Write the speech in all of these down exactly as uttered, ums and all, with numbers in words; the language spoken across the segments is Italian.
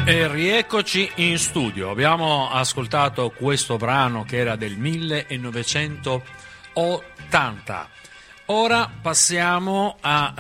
E rieccoci in studio. Abbiamo ascoltato questo brano che era del millenovecentottanta. Ora passiamo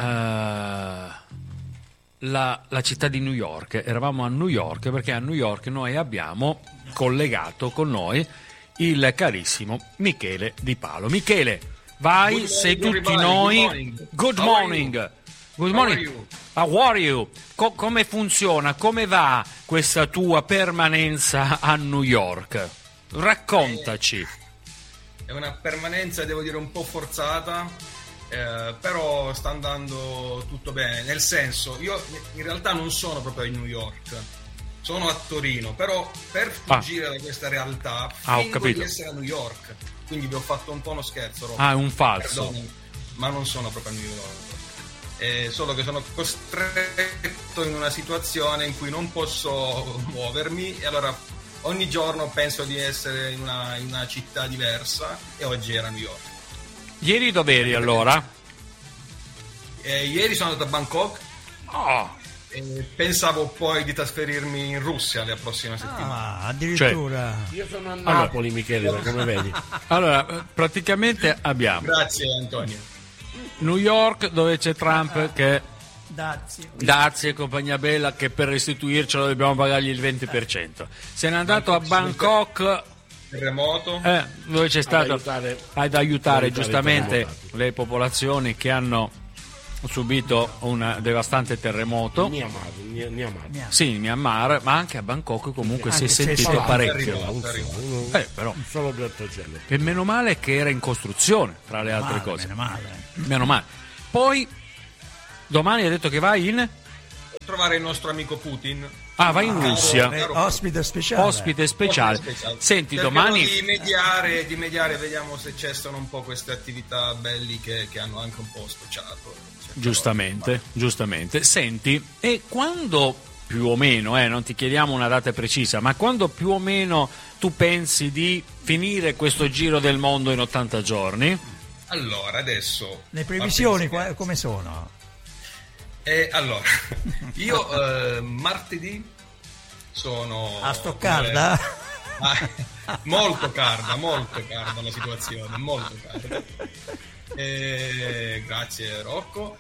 a uh, la, la città di New York. Eravamo a New York perché a New York noi abbiamo collegato con noi il carissimo Michele Di Palo. Michele, vai, good sei morning, tutti noi. Good morning. Good morning. Good morning. How are you? Co- come funziona? Come va questa tua permanenza a New York? Raccontaci. È una permanenza, devo dire, un po' forzata, eh, però sta andando tutto bene. Nel senso, io in realtà non sono proprio a New York, sono a Torino, però per fuggire ah. da questa realtà ah, fingo ho capito. di essere a New York. Quindi vi ho fatto un po' uno scherzo, Rocco. Ah, è un falso. Perdone, ma non sono proprio a New York. Eh, solo che sono costretto in una situazione in cui non posso muovermi e allora ogni giorno penso di essere in una, in una città diversa e oggi era New York. Ieri dov'eri allora? Eh, ieri sono andato a Bangkok. Oh. E pensavo poi di trasferirmi in Russia la prossima settimana. Ah, addirittura. Cioè, io sono a Napoli, allora, Michele, come vedi. Allora, praticamente abbiamo. Grazie Antonio. New York, dove c'è Trump che Dazi. Dazi e compagnia bella, che per restituircelo dobbiamo pagargli il venti per cento. Se n'è andato a Bangkok, terremoto, eh, dove c'è stato ad aiutare, ad aiutare, aiutare giustamente le popolazioni che hanno subito un devastante terremoto. Myanmar, Myanmar. Sì, in Myanmar, ma anche a Bangkok comunque anche si è sentito sì, parecchio. arrivato, arrivato. Eh, però, un solo grattacielo. e meno male che era in costruzione, tra le altre Male, cose. meno male. Meno male. Poi domani hai detto che vai in trovare il nostro amico Putin. Ah, vai in Russia. Eh, ospite speciale. Ospite speciale. Ospite speciale. Senti, Cercherò domani di mediare, di mediare, vediamo se cessano un po' queste attività belliche che hanno anche un po' scocciato. Giustamente, giustamente. Senti, e quando più o meno, eh, non ti chiediamo una data precisa, ma quando più o meno tu pensi di finire questo giro del mondo in ottanta giorni? Allora, adesso le previsioni qua, come sono? Eh, allora, io eh, martedì sono a Stoccarda? Come, ah, molto carda, molto carda la situazione, molto carda. Eh, grazie Rocco.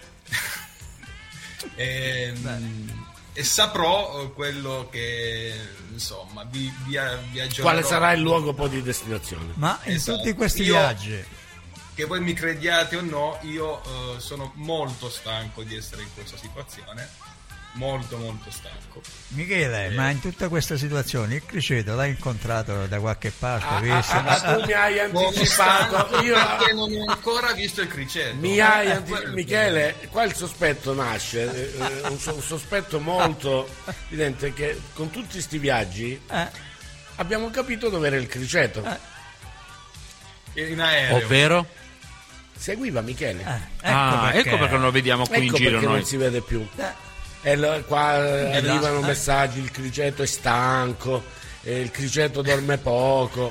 Eh, e saprò quello che insomma vi, vi, vi aggiornerò. Quale sarà il luogo poi di destinazione? Ma in esatto. tutti questi io, viaggi, che voi mi crediate o no, io uh, sono molto stanco di essere in questa situazione, molto molto stanco. Michele, eh. ma in tutta questa situazione il criceto l'hai incontrato da qualche parte? Ah, visto? Ah, ah, tu mi hai anticipato, io perché non ho ancora visto il criceto. Mi hai anticipato, Michele, qua il sospetto nasce, eh, un, un sospetto molto evidente, che con tutti sti viaggi eh. abbiamo capito dove era il criceto. Eh. In aereo. Ovvero? Seguiva Michele. Eh, ecco, ah, perché. ecco perché non lo vediamo qui ecco in giro perché noi. non si vede più. Eh. E lo, qua eh, arrivano eh. messaggi: il criceto è stanco, eh, il criceto dorme poco.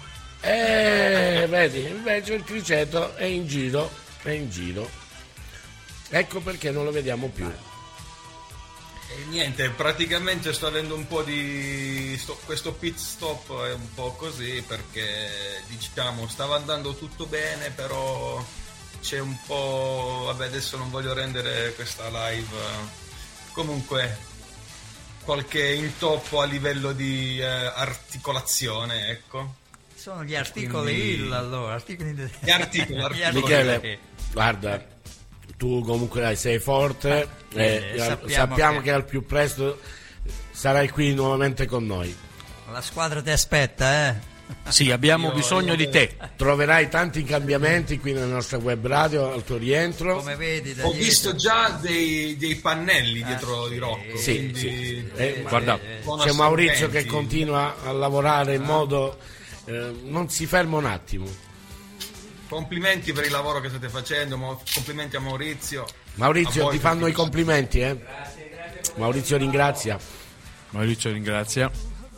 E vedi, invece il criceto è in giro, è in giro. Ecco perché non lo vediamo più. E niente, praticamente sto avendo un po' di sto, questo pit stop è un po' così, perché diciamo stava andando tutto bene, però c'è un po', vabbè, adesso non voglio rendere questa live, comunque qualche intoppo a livello di eh, articolazione, ecco. Sono gli articoli Quindi... il allora, articoli di... gli articoli, articoli. Michele, guarda, tu comunque sei forte, eh, eh, sappiamo, sappiamo che... che al più presto sarai qui nuovamente con noi. La squadra ti aspetta, eh? Sì, abbiamo io, bisogno io... di te. Troverai tanti cambiamenti qui nella nostra web radio al tuo rientro. Come vedi, da ho dietro. visto già dei, dei pannelli dietro ah, di Rocco. Sì, quindi... sì. Eh, Eh, guarda, c'è Maurizio che continua a lavorare in modo eh, non si ferma un attimo. Complimenti per il lavoro che state facendo, complimenti a Maurizio. Maurizio, ti fanno i complimenti, eh? Grazie, grazie. Maurizio ringrazia. Maurizio ringrazia.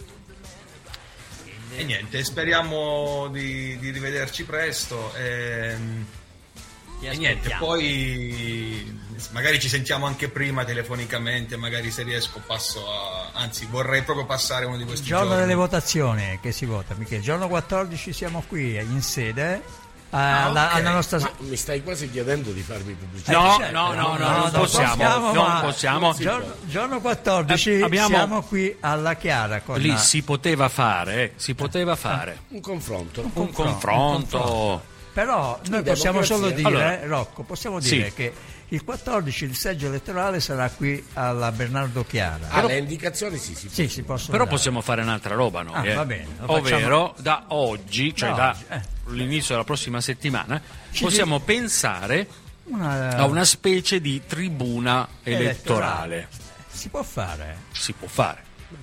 E niente, speriamo di, di rivederci presto. E, E niente, poi magari ci sentiamo anche prima telefonicamente, magari se riesco passo a... anzi vorrei proprio passare uno di questi il giorno giorni. delle votazioni che si vota, Michele, il giorno quattordici siamo qui in sede Ah, alla, okay. alla nostra... Ma mi stai quasi chiedendo di farmi pubblicità? No, certo, no, no, no, no, non non possiamo, possiamo, non ma- possiamo. Giorno, giorno quattordici Eh, abbiamo- siamo qui alla Chiara con Lì si poteva fare, eh, si poteva fare Un confronto. un confronto, confronto. un confronto. Però noi possiamo democrazia. solo dire, Allora, Rocco, possiamo dire sì. che il quattordici il seggio elettorale sarà qui alla Bernardo Chiara. Ah, le indicazioni sì, sì. Sì, si possono Però dare. possiamo fare un'altra roba noi, Ah, eh. va bene, lo facciamo. Ovvero da oggi, cioè Da da oggi, eh. l'inizio della prossima settimana, Ci possiamo pensare Una- a una specie di tribuna elettorale. Si può fare. Si può fare.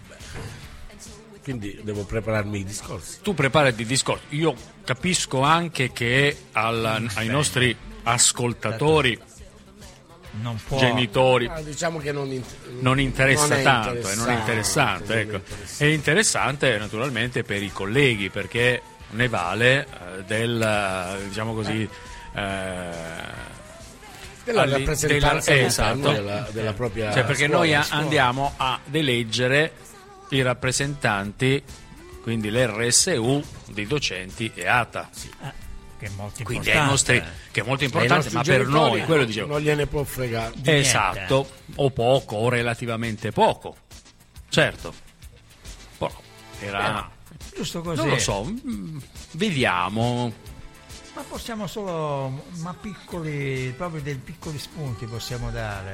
Quindi devo prepararmi i discorsi. Tu preparati il discorso. Io capisco anche che al- ai nostri ascoltatori, Non può. genitori, Ah, diciamo che non, int- non interessa non è tanto, eh, non è interessante. non è Ecco. interessante. È interessante naturalmente per i colleghi perché ne vale eh, del, eh, diciamo così, eh, Della alli- rappresentanza della- all'interno esatto. della, della propria Cioè, perché scuola, noi a- scuola. andiamo ad eleggere i rappresentanti, quindi l'R S U di docenti e A T A. Eh, che è molto Quindi ai importante. nostri, che è molto Ai importante, nostri ma per genitori noi, quello dicevo, non gliene può fregare. Di niente. esatto, o poco, o relativamente poco, certo. Però era, Giusto così. non lo so, mm, vediamo. Ma possiamo solo, ma piccoli, proprio dei piccoli spunti possiamo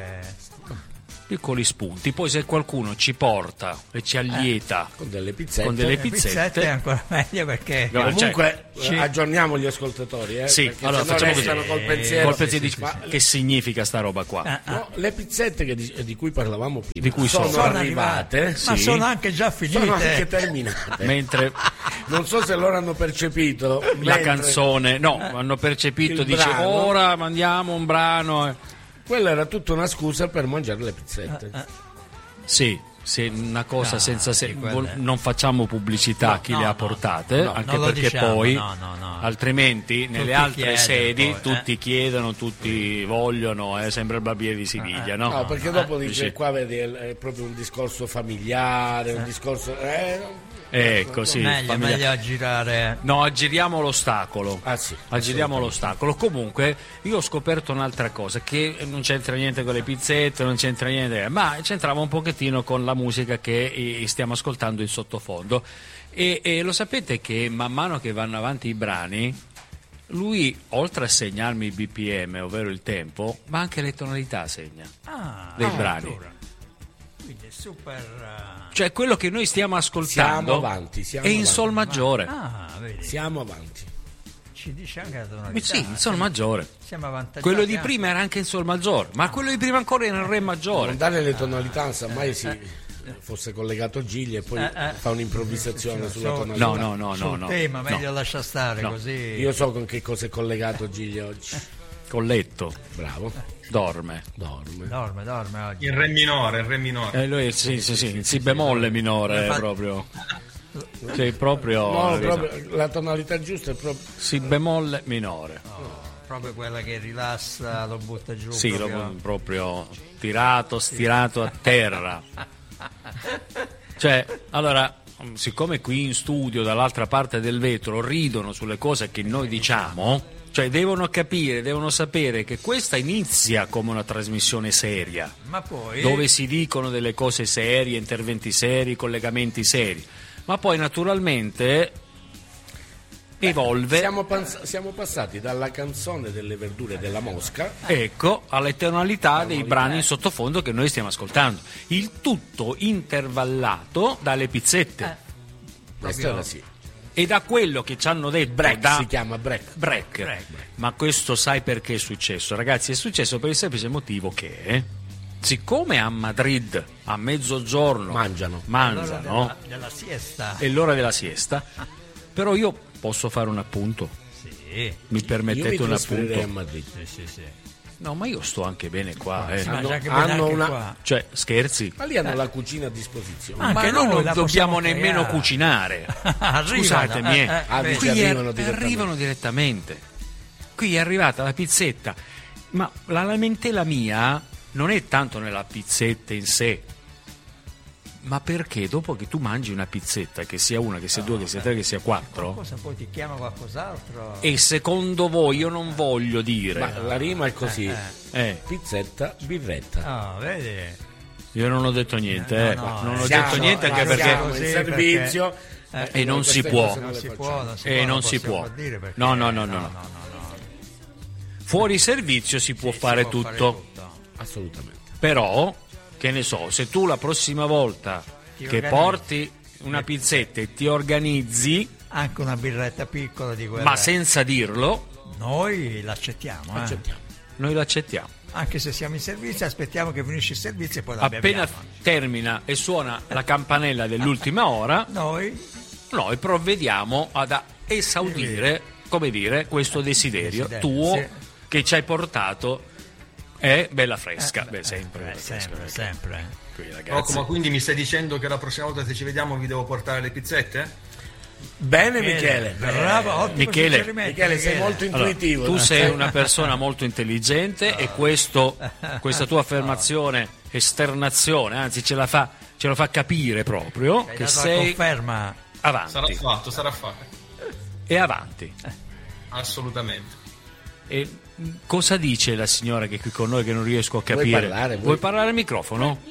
dare. Piccoli spunti, poi se qualcuno ci porta e ci allieta Con delle pizzette. con delle Le pizzette è pizzette, ancora meglio perché No, Comunque cioè, ci- eh, aggiorniamo gli ascoltatori, eh, Sì, perché allora se no facciamo restano così. col pensiero. col pensiero di- Ma- che significa sta roba qua? Ah, ah. no, le pizzette che di, di cui parlavamo prima Di cui sono, sono arrivate, ma sì. sono anche già finite. sono anche terminate. Mentre Non so se loro hanno percepito la mentre- canzone, no, hanno percepito, il dice brano. ora mandiamo un brano. eh. Quella era tutta una scusa per mangiare le pizzette. Sì, sì, una cosa Ah, senza sì, se- quelle- vol- non facciamo pubblicità a chi no, le ha no, portate, no, anche non lo perché diciamo, poi no, no, no. altrimenti nelle altre chiedono sedi poi, eh. tutti chiedono, tutti vogliono, è sempre il barbiere di Siviglia, no? No, perché dopo eh, dice sì. qua vedi è, è proprio un discorso familiare, un discorso eh, Ecco, sì, meglio, famiglia- meglio aggirare. No, aggiriamo l'ostacolo. Ah, sì, Aggiriamo l'ostacolo. Comunque, io ho scoperto un'altra cosa, che non c'entra niente con le pizzette, non c'entra niente, ma c'entrava un pochettino con la musica che eh, stiamo ascoltando in sottofondo. E, e lo sapete che man mano che vanno avanti i brani, lui, oltre a segnarmi il B P M, ovvero il tempo, ma anche le tonalità segna Ah, dei ah, brani. addirittura. Quindi è super. uh, Cioè, quello che noi stiamo ascoltando Siamo avanti, siamo è in avanti. sol maggiore. Ah, vedi, siamo avanti. ci dice anche la Eh tonalità. sì, in sol maggiore. Siamo avvantaggiati. Quello di anche. prima era anche in sol maggiore, ma quello di prima ancora era in re maggiore. Non dare le tonalità, semmai si fosse collegato Gigli e poi Eh, eh. fa un'improvvisazione sulla So- tonalità. No, no, no, Sul no, no. tema, meglio no. lascia stare No. così. Io so con che cosa è collegato Gigli oggi. Col letto, Bravo, dorme. dorme. Dorme, dorme oggi. Il re minore, il re minore. Eh, lui, sì, sì, sì, il si bemolle minore Infatti- proprio. Sì, proprio, No, proprio, la tonalità giusta è proprio si bemolle minore. Proprio quella che rilassa, lo butta giù. Sì, proprio. lo- proprio tirato, stirato a terra. Cioè, allora, siccome qui in studio, dall'altra parte del vetro, ridono sulle cose che noi diciamo, cioè devono capire, devono sapere che questa inizia come una trasmissione seria, Ma poi dove si dicono delle cose serie, interventi seri, collegamenti seri, ma poi naturalmente evolve, siamo, pans- siamo passati dalla canzone delle verdure della Mosca ecco, alle tonalità dei brani in sottofondo che noi stiamo ascoltando, il tutto intervallato dalle pizzette questa era sì. e da quello che ci hanno detto Break da si chiama break. break. Break. Ma questo sai perché è successo? Ragazzi, è successo per il semplice motivo che siccome a Madrid a mezzogiorno Mangiano. mangiano della, della siesta. è l'ora della siesta, però io posso fare un appunto? Sì, Mi Io permettete mi un trasferirei a appunto? Madrid. sì, sì, sì. No, ma io sto anche bene qua, eh. Si mangia Hanno- anche bene hanno anche una- qua. Cioè, scherzi? Ma lì hanno la cucina a disposizione. Ah, Ma anche noi noi non la dobbiamo possiamo nemmeno creare. cucinare. Arrivano, Scusatemi, eh, eh. eh, Ah, vedi. dice Qui arrivano ar- direttamente. arrivano direttamente. qui è arrivata la pizzetta, ma la lamentela mia non è tanto nella pizzetta in sé, ma perché dopo che tu mangi una pizzetta, che sia una, che sia due, che sia tre, che sia quattro, Cosa poi ti chiama qualcos'altro? e secondo voi, io non voglio dire, Ma la rima è così: eh, pizzetta, birretta. Ah, vedi? io non ho detto niente, No, eh, no, non ho Siamo- detto niente anche ma perché siamo in Così, servizio perché- E non noi si queste può. cose Non le si facciamo. può, non si Eh, può, non si possiamo può. dire perché- No, no, no, no, no, no. no, no. fuori servizio si può Sì, fare si può tutto. fare tutto. Assolutamente. Però, che ne so, se tu la prossima volta Ti che organizzi. porti una pizzetta e ti organizzi, Anche una birretta piccola di quella. ma senza dirlo, Noi l'accettiamo, eh. Accettiamo. noi l'accettiamo. Anche se siamo in servizio, aspettiamo che finisce il servizio e poi la Appena beviamo. termina e suona la campanella dell'ultima ora, Noi noi provvediamo ad esaudire, come dire, questo desiderio, Desiderio, tuo sì. che ci hai portato. È bella fresca, beh, sempre, Eh, bella fresca, sempre, perché sempre. qui, ragazzi, Rocco, ma quindi mi stai dicendo che la prossima volta se ci vediamo vi devo portare le pizzette? Bene, Michele. Bravo, ottimo Michele. suggerimento, Michele, sei molto Allora, intuitivo. tu sei una persona molto intelligente e questo, questa tua affermazione, esternazione, anzi ce la fa, ce lo fa capire proprio Hai che dato la sei conferma. Sarà avanti fatto, sarà fatto. e avanti. Assolutamente. E mh, cosa dice la signora che è qui con noi che non riesco a Vuoi capire? parlare, vuoi- Vuoi parlare al microfono?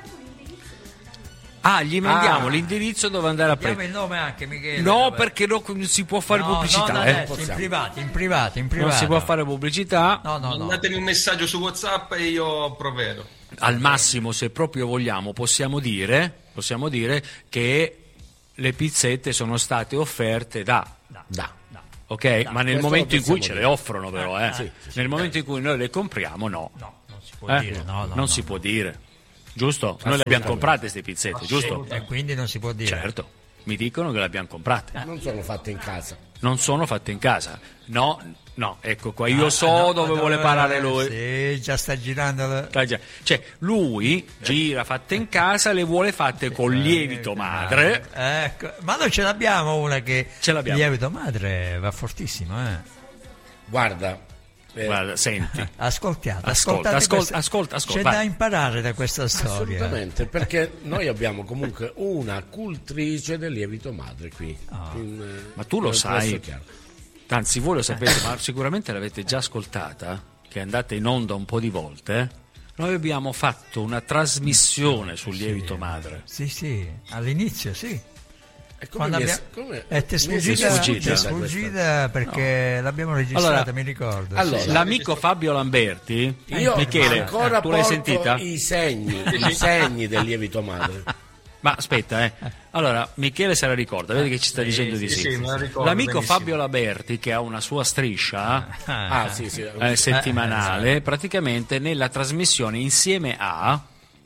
Ah, gli mandiamo Ah. l'indirizzo dove andare a Diamo prendere. il nome anche, Michele. No, dove- perché no, non si può fare No, pubblicità, non eh. adesso, in Possiamo. privato, in privato, in privato. Non si può fare pubblicità. No, no, no. Mandatemi un messaggio su WhatsApp e io provvedo. Al massimo, se proprio vogliamo, possiamo dire, possiamo dire che le pizzette sono state offerte da, Da. ok? Ma nel questo momento lo in cui possiamo ce dire. le offrono, però, eh. sì, Nel momento in cui noi le compriamo, no. No, non si può Eh? dire, no, no, non no. si può dire, giusto? Noi le abbiamo comprate queste pizzette, giusto? E quindi non si può dire. Certo, mi dicono che le abbiamo comprate. Non sono fatte in casa. Non sono fatte in casa. No, no, ecco qua, io Ah, so no, dove dove- vuole parare lui. Sì, già sta girando. la- Ah, già. Cioè, lui gira fatte in casa, le vuole fatte con lievito madre. Ecco, ma noi ce l'abbiamo una che Ce l'abbiamo. il lievito madre va fortissimo, eh. Guarda, eh, Guarda, senti. Ascoltiate, Ascolta, ascoltate ascolta, questa- ascolta, ascolta, C'è vai. da imparare da questa storia. assolutamente, perché noi abbiamo comunque una cultrice del lievito madre qui. in, eh, Ma tu lo nel sai. Presso Chiaro. Anzi, voi lo sapete, ma sicuramente l'avete già ascoltata, che è andata in onda un po' di volte. Noi abbiamo fatto una trasmissione sul lievito madre. Sì, sì, all'inizio sì. E come Quando mi è- abbia- come- Eh, ti è mi è sfuggita, sfuggita ti è questa- sfuggita perché l'abbiamo registrata, Allora- mi ricordo. allora, sì. L'amico Fabio Lamberti, Io Michele, ancora tu l'hai porto sentita? i segni, i segni del lievito madre. Ma aspetta, eh. Allora, Michele se la ricorda, vedi che ci sta Sì, dicendo di sì, sì. sì, me la ricordo L'amico benissimo. Fabio Lamberti, che ha una sua striscia Ah, sì, sì. eh, settimanale, praticamente nella trasmissione insieme a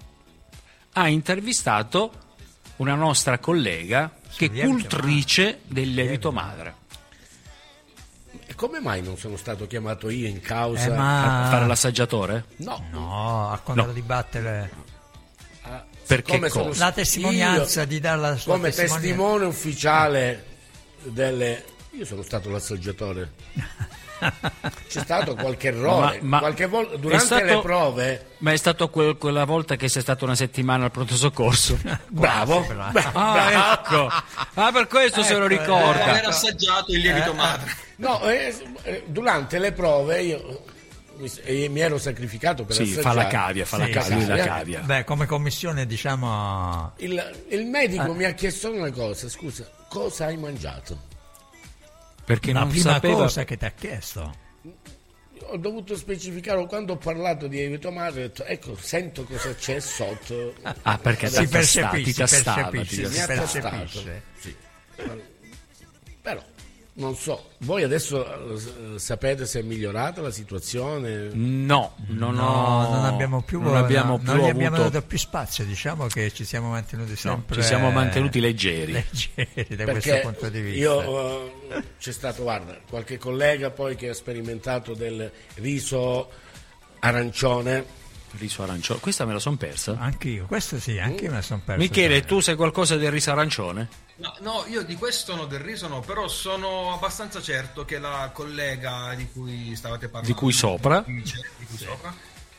ha intervistato una nostra collega che è lievito cultrice del lievito madre. E come mai non sono stato chiamato io in Eh, causa? ma- A fare l'assaggiatore? No, No, a quando No. dibattere Ah, Perché siccome sono cosa? la testimonianza io, di dare la sua come testimonianza. testimone ufficiale delle. Io sono stato l'assaggiatore. C'è stato qualche errore, Ma- ma qualche volta è durante stato- le prove. Ma è stato quel- quella volta che sei stato una settimana al pronto soccorso? Bravo, bra- Ah, ecco. Ah, per questo se lo Ecco, Dopo ricorda. aver assaggiato il lievito madre. no, eh, eh, durante le prove io mi, eh, mi ero sacrificato per Sì, assaggiare. fa la cavia, fa la Sì, cavia, lui la cavia. cavia. Beh, come commissione diciamo Il, il medico mi ha chiesto una cosa, scusa, cosa hai mangiato? Perché la non prima sapeva. cosa che ti ha chiesto. Ho dovuto specificare quando ho parlato di lievito madre, ho detto, ecco, sento cosa c'è sotto. Ah, perché Si ti tastava, percepisce, ti si tastava, percepisce, ti Mi si ha tastava. tastato. percepisce. Sì. Però non so, voi adesso eh, sapete se è migliorata la situazione? No, non, No, ho- non abbiamo più, non abbiamo no, più non gli abbiamo avuto. dato più spazio, diciamo che ci siamo mantenuti No, sempre ci siamo mantenuti leggeri. leggeri da questo Perché punto di vista. io eh, c'è stato, guarda, qualche collega poi che ha sperimentato del riso arancione. Riso arancione. Questa me la son persa. Anch'io, questo sì, anche io me la sono perso. Michele, tu sai qualcosa del riso arancione? No, no, io di questo no, del riso no, però sono abbastanza certo che la collega di cui stavate parlando, Di cui sopra. di cui sopra,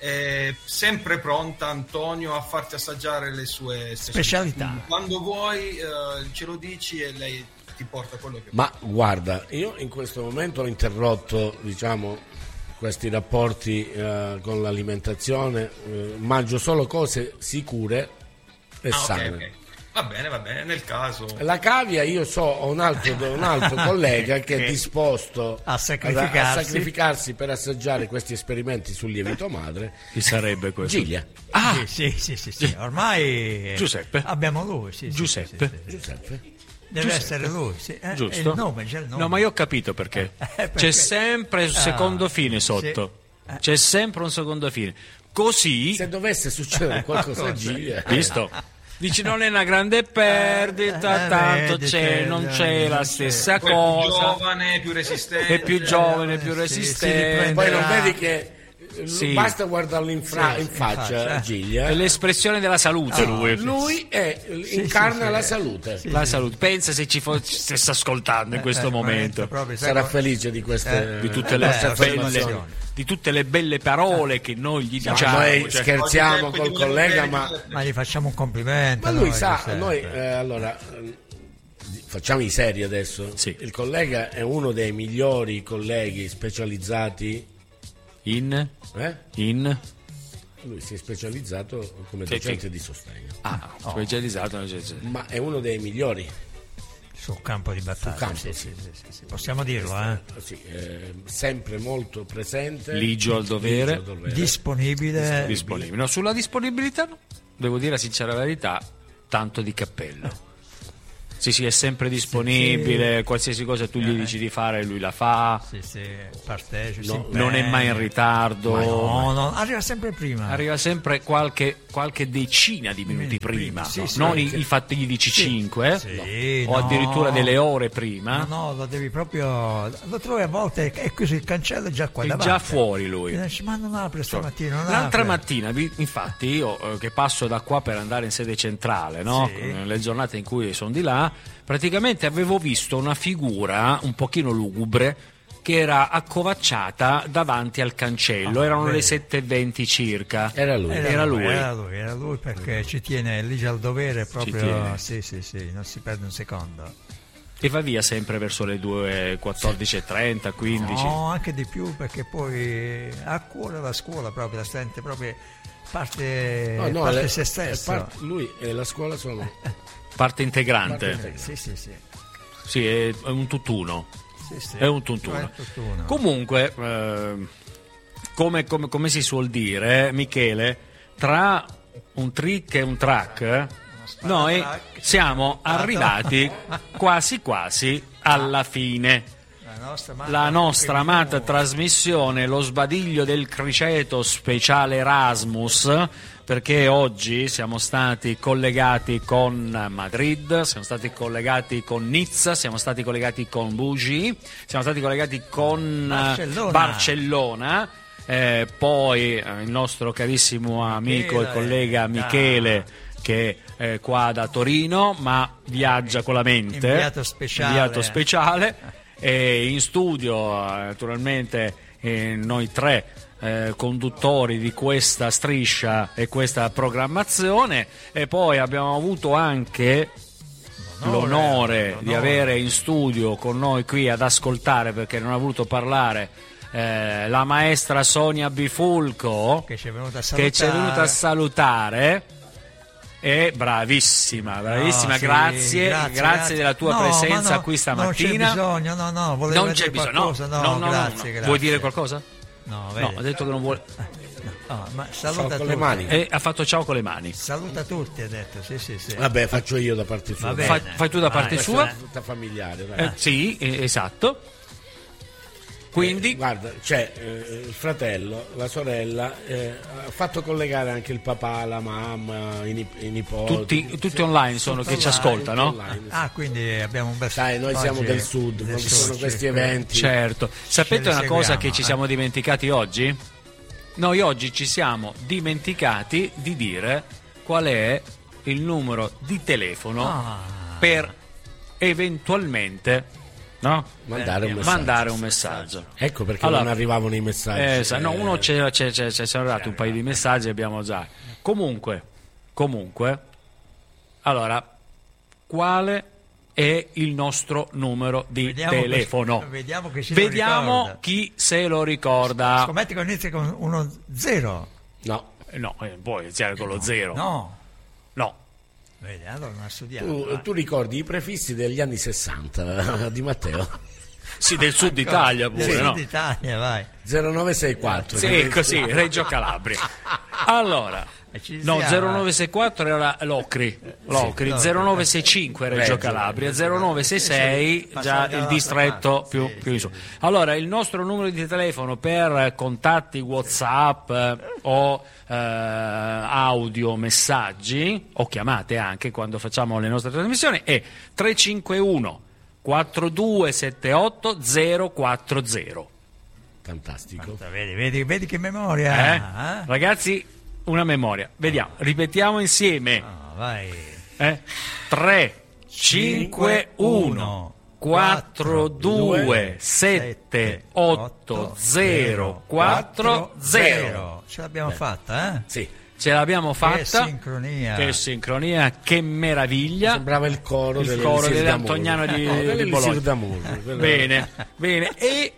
è sempre pronta, Antonio, a farti assaggiare le sue Specialità. Quindi, quando vuoi eh, ce lo dici e lei ti porta quello che Ma guarda, io in questo momento ho interrotto, diciamo, questi rapporti eh, con l'alimentazione, eh, mangio solo cose sicure e ah, ok, sane. ok. Va bene, va bene, nel caso. La cavia, io so, ho un altro, un altro collega che è disposto A sacrificarsi. a sacrificarsi per assaggiare questi esperimenti sul lievito madre. Chi sarebbe questo? Gilia. Ah, Sì, sì, sì, sì, sì. Ormai Giuseppe. abbiamo lui, sì, sì, Giuseppe. sì, sì, sì. Giuseppe. Deve Giuseppe. essere lui, sì. Eh, Giusto? è il nome, c'è il nome. No, ma io ho capito perché. Eh, perché? C'è sempre un Ah, secondo fine sotto. sì. Eh. C'è sempre un secondo fine. Così, Se dovesse succedere qualcosa a Gilia, visto? Dici non è una grande perdita, Eh, tanto vedi, c'è, c'è, non non c'è la c'è. stessa Poi è più cosa. giovane, più resistente. È più giovane, più sì, si resistente. riprende. poi non Prenderà- vedi che eh, Sì. basta guardarlo in, fra- Sì, in in faccia, faccia, eh. Gilia. È l'espressione della salute lui. Lui è, incarna sì, sì. la salute. Sì. La salute. Pensa se ci fosse, stesse ascoltando in questo Eh, momento. proprio, sai Sarà come- felice di queste Eh, Di tutte Eh, le beh, belle, osservazioni. di tutte le belle parole che noi gli Ma diciamo. noi cioè- scherziamo Oggi col tempo di collega, volere ma, bene. Ma gli facciamo un complimento. ma lui noi, sa, Giuseppe. noi eh, allora eh, facciamo i seri adesso. Sì. Il collega è uno dei migliori colleghi specializzati. in, eh? in Lui si è specializzato come Sì, docente sì. di sostegno, ah, specializzato cioè, cioè, ma è uno dei migliori. Sul campo di battaglia. Sul campo, sì, sì. sì, sì, sì. Possiamo dirlo, eh? Sì, eh, sempre molto presente, ligio al dovere, ligio al dovere. Disponibile. disponibile. No, sulla disponibilità no. Devo dire la sincera verità, tanto di cappello. Sì, sì, è sempre disponibile, qualsiasi cosa tu gli dici di fare lui la fa, Sì, sì, partecipa. No, si non è mai in impegna. ritardo. No, no, arriva sempre prima. Arriva sempre qualche, qualche decina di minuti Minuti prima, prima, sì, sì, non anche. i, i fatidici cinque, Sì, o no. addirittura delle ore prima. No, no, lo devi proprio. Lo trovi a volte è così, il cancello è già qua È davanti. già fuori lui. E dici, ma non apre stamattina. Non L'altra apre. mattina, vi- infatti, io eh, che passo da qua per andare in sede centrale, no? Sì. Nelle giornate in cui sono di là, praticamente avevo visto una figura un pochino lugubre che era accovacciata davanti al cancello, Ah, erano le vedi. sette e venti circa. Era lui. Era lui. Era lui, era lui perché ci tiene lì al dovere proprio. tiene. Sì, sì, sì, non si perde un secondo. E va via sempre verso le due, quattordici e trenta, quindici. No, anche di più perché poi ha a cuore la scuola proprio, la sente proprio parte, No, no, parte le- se è stesso. part- lui e la scuola sono Parte integrante. Parte Sì, sì, sì. Sì, è, è un tutt'uno. Sì, sì. È un tutt'uno. È un tutt'uno. Comunque, eh, come, come- come si suol dire, Michele, tra un trick e un track, noi siamo arrivati quasi quasi alla fine. La nostra amata, La nostra che amata viviamo- trasmissione, lo sbadiglio del criceto speciale Erasmus, perché oggi siamo stati collegati con Madrid, siamo stati collegati con Nizza, siamo stati collegati con Bougie, siamo stati collegati con eh, Barcellona. Barcellona, eh, poi eh, il nostro carissimo amico e Michele, collega da- Michele che è qua da Torino, ma viaggia con la mente. Inviato speciale. Inviato speciale. E in studio eh, naturalmente eh, noi tre eh, conduttori di questa striscia e questa programmazione, e poi abbiamo avuto anche l'onore di avere in studio con noi qui ad ascoltare, perché non ha voluto parlare, eh, la maestra Sonia Bifulco, che ci è venuta a che salutare. ci è venuta a salutare. E bravissima, bravissima, No, sì, grazie, grazie, grazie. della tua No, presenza ma no, qui stamattina. Non c'è bisogno, no, no, volevo Non c'è dire bisogno, qualcosa, no, no, no, no, no, grazie, no. grazie. Vuoi dire qualcosa? No, No, vedi. ha detto che non vuole. No, ma Ciao saluta con le tutti. mani. E ha fatto ciao con le mani. Saluta tutti, ha detto, sì, sì, sì. Vabbè, faccio io da parte sua. Va dai. bene. Fai, fai tu da parte Vai, sua? Questa è tutta familiare, dai. Eh, sì, eh, esatto. Quindi, Eh, guarda, c'è eh, il fratello, la sorella, eh, ha fatto collegare anche il papà, la mamma, i, nip- i nipoti. tutti, tutti online sono che ci online, ascoltano. tutti online, sì. Ah, quindi abbiamo un bel Sai, noi oggi siamo del sud, del quando ci sud, sono sì, questi que- eventi. Certo. Sapete Ce li una cosa seguiamo, che ci eh. siamo dimenticati oggi? Noi oggi ci siamo dimenticati di dire qual è il numero di telefono Ah. per eventualmente, no? Mandare un messaggio. Mandare un messaggio. Ecco perché Allora, non arrivavano i messaggi. Eh, sa- no, uno c'è, c'è, c'è, c'è, siamo arrivati un paio di messaggi, abbiamo già. Comunque, comunque, allora, quale è il nostro numero di Vediamo telefono? che- vediamo che se lo Vediamo ricorda. chi se lo ricorda. Scommetti che inizia con uno zero. No, Eh, No, eh, puoi iniziare con lo zero. No. No. Vedi, allora non ha studiato. tu, vai. tu ricordi i prefissi degli anni sessanta di Matteo? Sì, del sud Italia pure, Del no? Sud Italia, vai. zero nove sei quattro. Sì, così, Reggio Calabria. Allora, E ci no, siamo, zero nove sei quattro era l'Ocri, l'Ocri, Sì, zero nove sei cinque Reggio Reggio, Calabria, zero nove sei sei già Passare il dall'altra distretto parte. più, Sì, più in sì. su. Allora, il nostro numero di telefono per contatti WhatsApp eh, o eh, audio, messaggi o chiamate anche quando facciamo le nostre trasmissioni è tre cinque uno quattro due sette otto zero quattro zero. Fantastico. Vedi, vedi, vedi che memoria. Eh? eh? Ragazzi, una memoria. Vediamo, ripetiamo insieme. No, vai. Eh? tre, cinque, uno, quattro, due, sette, otto, zero, quattro, zero. Ce l'abbiamo fatta, eh? Sì, Ce l'abbiamo fatta. Che sincronia. Che sincronia, che meraviglia. sembrava il coro, Il delle- coro dell'Elisir dell'Antoniano d'Amore. di- No, di dell'Elisir Bologna. d'Amore, quello- Bene, bene. E,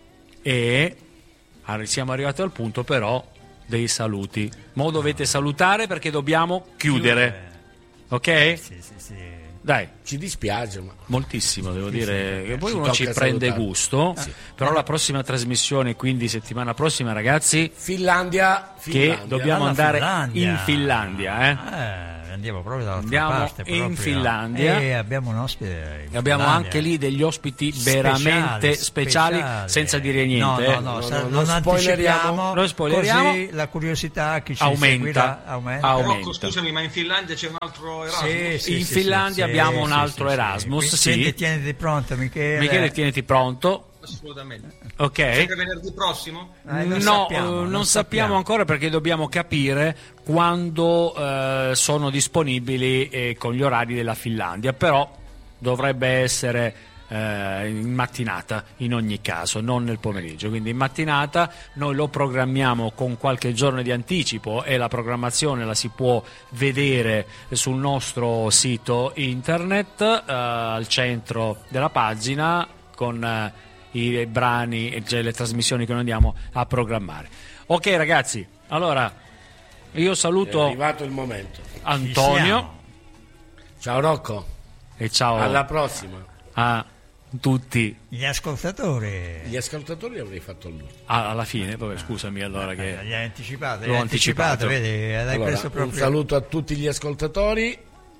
e arri- siamo arrivati al punto però dei saluti. Mo dovete salutare perché dobbiamo chiudere. Ok? Sì, sì, sì. Dai. Ci dispiace, ma Moltissimo, devo dire che poi Ci uno ci tocca prende salutare. gusto, però la prossima trasmissione, quindi settimana prossima, ragazzi, Finlandia, che Finlandia. dobbiamo Alla andare Finlandia. in Finlandia, eh? Eh, andiamo proprio dall'altra Andiamo parte. in proprio. Finlandia. E abbiamo un ospite. in E abbiamo Finlandia. anche lì degli ospiti Speciali, veramente speciali, speciali. senza dire niente. No, eh. no, no, No, sa- no, non non spoileriamo. anticipiamo. Non spoileriamo. Così la curiosità chi ci Aumenta. seguirà aumenta. Aumenta. Rocco, scusami, ma in Finlandia c'è un altro Erasmus? Sì, sì, In sì, Finlandia sì, abbiamo sì, un sì, altro sì, Erasmus, sì. sì. Quindi tieniti pronto, Michele. Michele, tieniti pronto, Assolutamente. ok? Sempre venerdì prossimo? Eh, non no, sappiamo, eh, non, sappiamo ancora perché dobbiamo capire quando eh, sono disponibili eh, con gli orari della Finlandia, però dovrebbe essere eh, in mattinata in ogni caso, non nel pomeriggio, quindi in mattinata noi lo programmiamo con qualche giorno di anticipo e la programmazione la si può vedere sul nostro sito internet eh, al centro della pagina con eh, i brani e cioè le trasmissioni che noi andiamo a programmare. Ok ragazzi, allora io È saluto arrivato il momento. Antonio Ciao Rocco, e ciao alla prossima. a tutti. Gli ascoltatori. Gli ascoltatori avrei fatto lui. Ah, alla fine, vabbè, scusami allora che Gli hai anticipato, L'ho l'hai anticipato. vedi, l'hai Allora, preso un proprio. saluto a tutti gli ascoltatori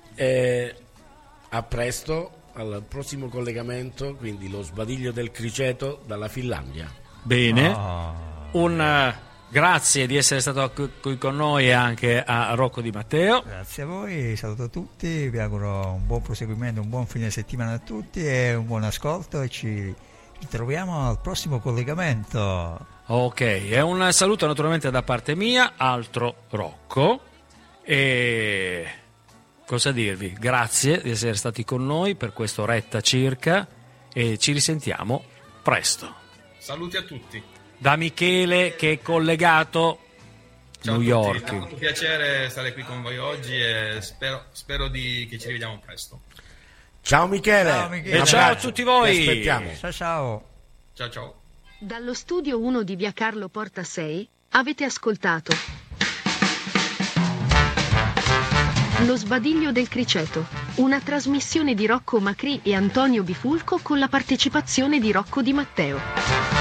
e a presto al prossimo collegamento, quindi lo sbadiglio del criceto dalla Finlandia. bene. Oh. Un eh, grazie di essere stato qui qui con noi e anche a Rocco Di Matteo. Grazie a voi, saluto tutti, vi auguro un buon proseguimento, un buon fine settimana a tutti e un buon ascolto e ci ritroviamo al prossimo collegamento. Ok, e un saluto naturalmente da parte mia, altro Rocco. E cosa dirvi? Grazie di essere stati con noi per quest'oretta circa e ci risentiamo presto. Saluti a tutti. Da Michele che è collegato Ciao New a tutti. York. Mi ha fatto piacere stare qui con voi oggi e spero, spero di, che ci rivediamo presto. Ciao Michele, Ciao, Michele. E Un ciao a abbraccio. tutti voi. Ti aspettiamo. Ciao ciao. Ciao ciao. Dallo studio uno di via Carlo Porta sei, avete ascoltato Lo sbadiglio del criceto, una trasmissione di Rocco Macri e Antonio Bifulco con la partecipazione di Rocco Di Matteo.